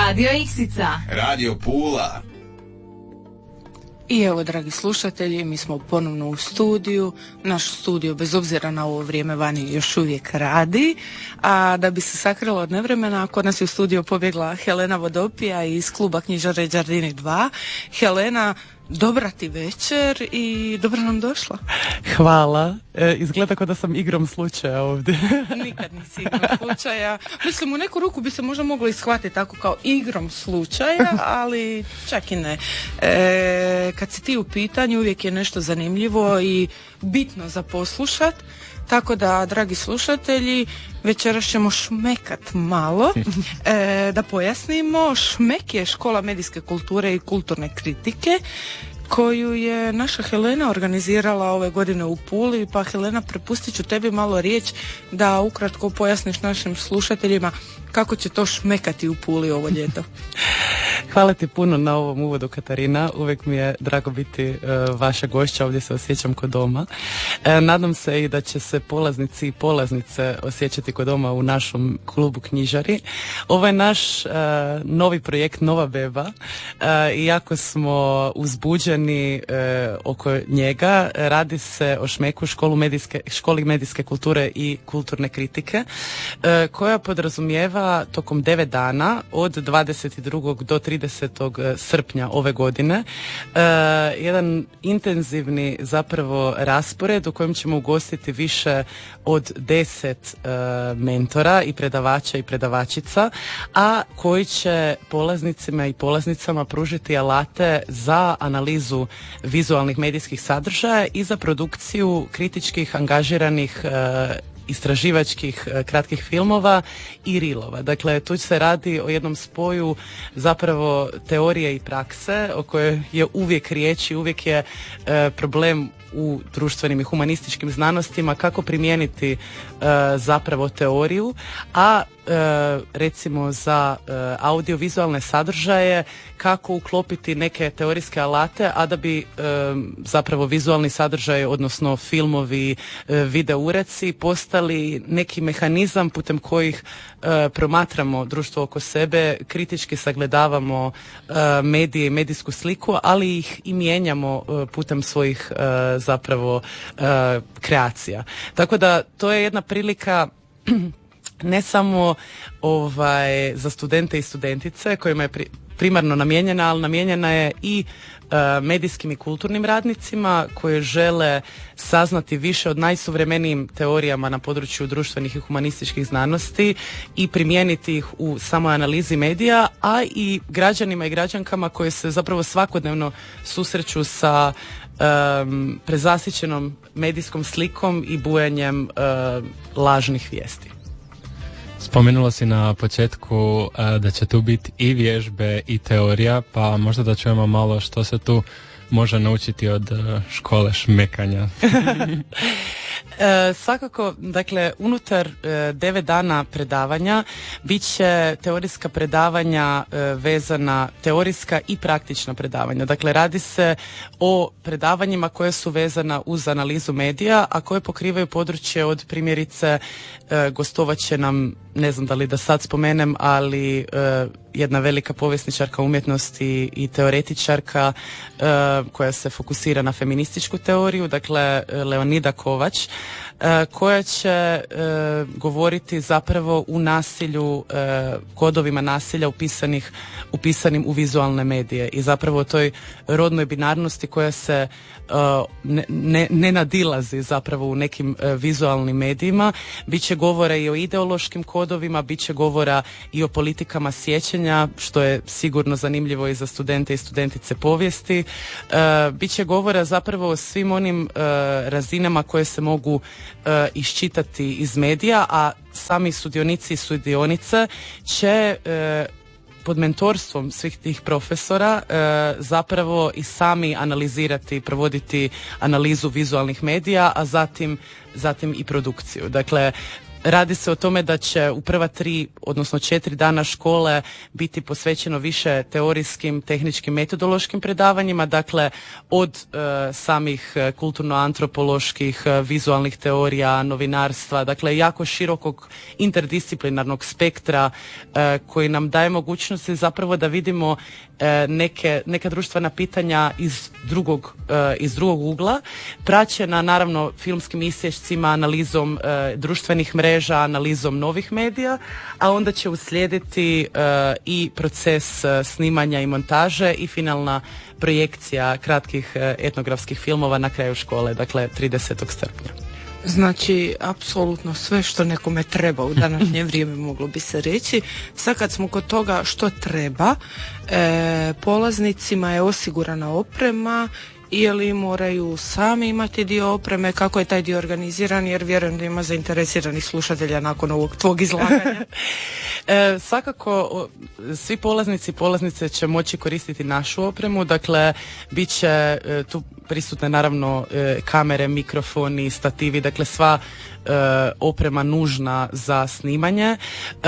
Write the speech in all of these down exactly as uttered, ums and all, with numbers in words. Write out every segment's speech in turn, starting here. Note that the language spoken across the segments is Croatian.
Radio Iksica. Radio Pula. I evo, dragi slušatelji, mi smo ponovno u studiju. Naš studio, bez obzira na ovo vrijeme vani, još uvijek radi. A da bi se sakrilo od nevremena, kod nas je u studiju pobjegla Helena Vodopija iz kluba Knjižare Đardini dva. Helena, dobra ti večer i dobro nam došla. Hvala. E, izgleda kao da sam igrom slučaja ovdje. Nikad nisi igrom slučaja. Mislim, u neku ruku bi se možda moglo ishvatiti tako kao igrom slučaja, ali čak i ne. E, kad si ti u pitanju, uvijek je nešto zanimljivo i bitno za poslušat. Tako da, dragi slušatelji, večeras ćemo šmekat malo. E, da pojasnimo, šmek je škola medijske kulture i kulturne kritike koju je naša Helena organizirala ove godine u Puli. Pa Helena, prepustit ću tebi malo riječ da ukratko pojasniš našim slušateljima kako će to šmekati u Puli ovo ljeto. Hvala ti puno na ovom uvodu, Katarina. Uvijek mi je drago biti uh, vaša gošća, ovdje se osjećam kod doma. E, nadam se i da će se polaznici i polaznice osjećati kod doma u našom klubu Knjižari. Ovo je naš uh, novi projekt, nova beba. Uh, i jako smo uzbuđeni uh, oko njega. Radi se o šmeku školu medijske, školi medijske kulture i kulturne kritike, uh, koja podrazumijeva tokom devet dana od dvadeset drugog do tridesetog srpnja ove godine e, jedan intenzivni zapravo raspored u kojem ćemo ugostiti više od deset e, mentora i predavača i predavačica, a koji će polaznicima i polaznicama pružiti alate za analizu vizualnih medijskih sadržaja i za produkciju kritičkih, angažiranih e, istraživačkih kratkih filmova i rilova. Dakle, tu se radi o jednom spoju zapravo teorije i prakse o kojoj je uvijek riječ i uvijek je e, problem u društvenim i humanističkim znanostima kako primijeniti e, zapravo teoriju, a e, recimo za e, audiovizualne sadržaje kako uklopiti neke teorijske alate, a da bi e, zapravo vizualni sadržaj, odnosno filmovi, e, video ureci postali neki mehanizam putem kojih e, promatramo društvo oko sebe, kritički sagledavamo e, medije i medijsku sliku, ali ih i mijenjamo e, putem svojih e, zapravo e, kreacija. Tako da to je jedna prilika ne samo ovaj za studente i studentice kojima je pri, primarno namijenjena, ali namijenjena je i e, medijskim i kulturnim radnicima koji žele saznati više od najsuvremenijim teorijama na području društvenih i humanističkih znanosti i primijeniti ih u samoj analizi medija, a i građanima i građankama koji se zapravo svakodnevno susreću sa um, prezasićenom medijskom slikom i bujanjem uh, lažnih vijesti. Spomenula si na početku uh, da će tu biti i vježbe i teorija, pa možda da čujemo malo što se tu može naučiti od uh, škole šmekanja. E, svakako, dakle, unutar e, devet dana predavanja bit će teorijska predavanja e, vezana, teorijska i praktična predavanja. Dakle, radi se o predavanjima koje su vezana uz analizu medija, a koje pokrivaju područje od primjerice e, gostovat će nam, ne znam da li da sad spomenem, ali e, jedna velika povjesničarka umjetnosti i teoretičarka e, koja se fokusira na feminističku teoriju, dakle Leonida Kovač, e, koja će e, govoriti zapravo u nasilju, e, kodovima nasilja upisanih, upisanim u vizualne medije i zapravo o toj rodnoj binarnosti koja se Uh, ne, ne, ne nadilazi zapravo u nekim uh, vizualnim medijima. Biće govora i o ideološkim kodovima, biće govora i o politikama sjećanja, što je sigurno zanimljivo i za studente i studentice povijesti. Uh, biće govora zapravo o svim onim uh, razinama koje se mogu uh, iščitati iz medija, a sami sudionici i sudionice će uh, pod mentorstvom svih tih profesora e, zapravo i sami analizirati, provoditi analizu vizualnih medija, a zatim, zatim i produkciju. Dakle, radi se o tome da će u prva tri, odnosno četiri dana škole biti posvećeno više teorijskim, tehničkim, metodološkim predavanjima, dakle od e, samih kulturno-antropoloških, e, vizualnih teorija, novinarstva, dakle jako širokog interdisciplinarnog spektra e, koji nam daje mogućnosti zapravo da vidimo e, neke, neka društvena pitanja iz drugog, e, iz drugog ugla, praćena naravno filmskim isječcima, analizom e, društvenih mreža, analizom novih medija, a onda će uslijediti uh, i proces uh, snimanja i montaže i finalna projekcija kratkih uh, etnografskih filmova na kraju škole, dakle tridesetog srpnja. Znači, apsolutno sve što nekome treba u današnje vrijeme, moglo bi se reći. Sad kad smo kod toga što treba, e, polaznicima je osigurana oprema, ili moraju sami imati dio opreme, kako je taj dio organiziran, jer vjerujem da ima zainteresiranih slušatelja nakon ovog tvog izlaganja. e, svakako svi polaznici i polaznice će moći koristiti našu opremu, dakle bit će e, tu prisutne naravno e, kamere, mikrofoni, stativi, dakle sva e, oprema nužna za snimanje. E,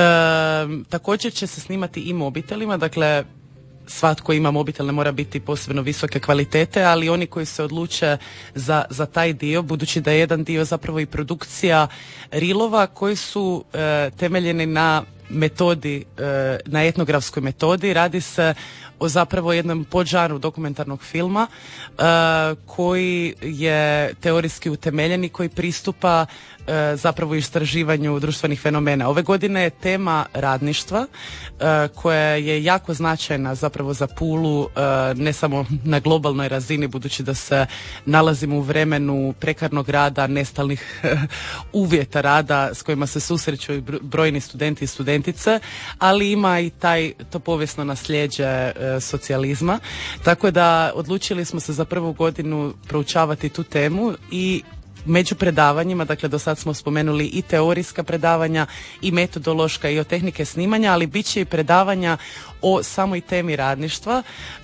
također će se snimati i mobitelima, dakle svatko ima mobitel, ne mora biti posebno visoke kvalitete, ali oni koji se odluče za, za taj dio, budući da je jedan dio zapravo i produkcija rilova koji su e, temeljeni na metodi, e, na etnografskoj metodi. Radi se o zapravo jednom podžanru dokumentarnog filma e, koji je teorijski utemeljen i koji pristupa e, zapravo istraživanju društvenih fenomena. Ove godine je tema radništva e, koja je jako značajna zapravo za Pulu, e, ne samo na globalnoj razini, budući da se nalazimo u vremenu prekarnog rada, nestalnih uvjeta rada s kojima se susreću i brojni studenti i studentice, ali ima i taj to povijesno nasljeđe e, socijalizma, tako da odlučili smo se za prvu godinu proučavati tu temu i među predavanjima, dakle do sad smo spomenuli i teorijska predavanja i metodološka i o tehnike snimanja, ali bit će i predavanja o samoj temi radništva,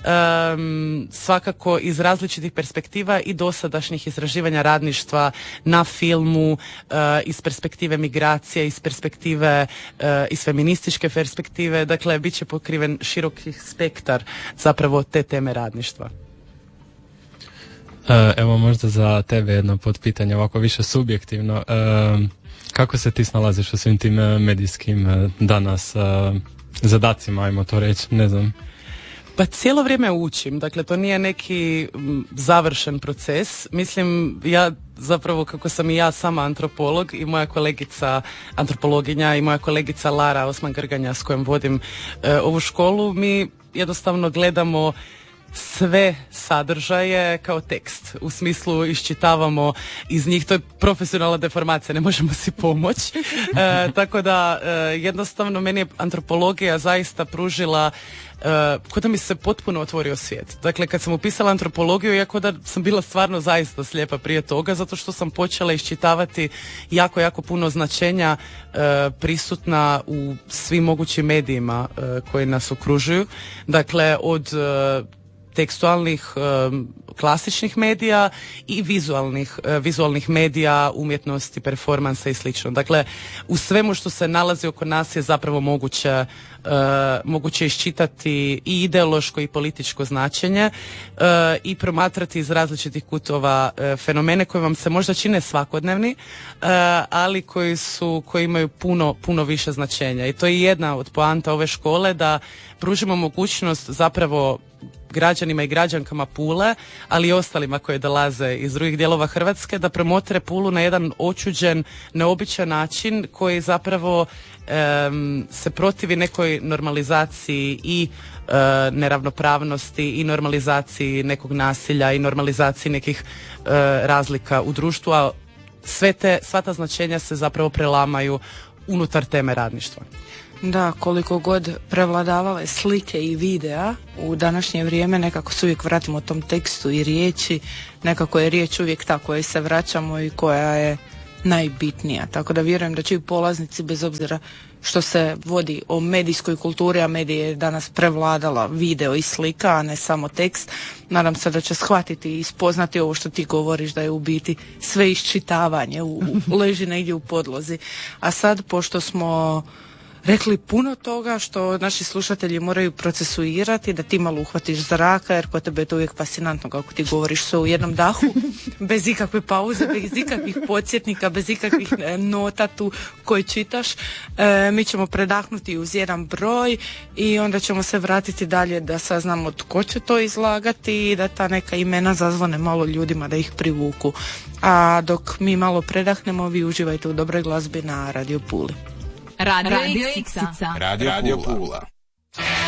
um, svakako iz različitih perspektiva i dosadašnjih istraživanja radništva na filmu, uh, iz perspektive migracije, iz perspektive, uh, iz feminističke perspektive, dakle bit će pokriven široki spektar zapravo te teme radništva. Evo možda za tebe jedno potpitanje, ovako više subjektivno. Kako se ti snalaziš u svim tim medijskim danas zadacima, ajmo to reći, ne znam? Pa cijelo vrijeme učim, dakle to nije neki m, završen proces. Mislim, ja zapravo kako sam i ja sama antropolog i moja kolegica antropologinja i moja kolegica Lara Osman-Grganja s kojom vodim e, ovu školu, mi jednostavno gledamo sve sadržaje kao tekst. U smislu iščitavamo iz njih, to je profesionalna deformacija, ne možemo si pomoći. E, tako da e, jednostavno meni je antropologija zaista pružila e, kod da mi se potpuno otvorio svijet. Dakle, kad sam upisala antropologiju, iako da sam bila stvarno zaista slijepa prije toga, zato što sam počela iščitavati jako, jako puno značenja e, prisutna u svim mogućim medijima e, koji nas okružuju. Dakle, od e, tekstualnih um, klasičnih medija i vizualnih, uh, vizualnih medija, umjetnosti, performansa i slično. Dakle, u svemu što se nalazi oko nas je zapravo moguće, uh, moguće iščitati i ideološko i političko značenje uh, i promatrati iz različitih kutova uh, fenomene koje vam se možda čine svakodnevni, uh, ali koji su, koji imaju puno, puno više značenja. I to je jedna od poanta ove škole, da pružimo mogućnost zapravo građanima i građankama Pule, ali i ostalima koji dolaze iz drugih dijelova Hrvatske, da promotre Pulu na jedan očuđen, neobičan način koji zapravo um, se protivi nekoj normalizaciji i uh, neravnopravnosti i normalizaciji nekog nasilja i normalizaciji nekih uh, razlika u društvu, a sve te, sva ta značenja se zapravo prelamaju unutar teme radništva. Da, koliko god prevladavale slike i videa u današnje vrijeme, nekako se uvijek vratimo tom tekstu i riječi, nekako je riječ uvijek ta kojoj se vraćamo i koja je najbitnija. Tako da vjerujem da će i polaznici, bez obzira što se vodi o medijskoj kulturi, a medije je danas prevladala video i slika, a ne samo tekst. Nadam se da će shvatiti i spoznati ovo što ti govoriš, da je u biti sve iščitavanje, u, u, leži negdje u podlozi. A sad, pošto smo rekli puno toga što naši slušatelji moraju procesuirati, da ti malo uhvatiš zraka, jer kod tebe je to uvijek fascinantno kako ti govoriš sve u jednom dahu, bez ikakve pauze, bez ikakvih podsjetnika, bez ikakvih nota tu koje čitaš. E, mi ćemo predahnuti uz jedan broj i onda ćemo se vratiti dalje da saznamo tko će to izlagati i da ta neka imena zazvone malo ljudima, da ih privuku. A dok mi malo predahnemo, vi uživajte u dobroj glazbi na Radio Puli. Radio, Radio Iksica. Radio, Radio Pula.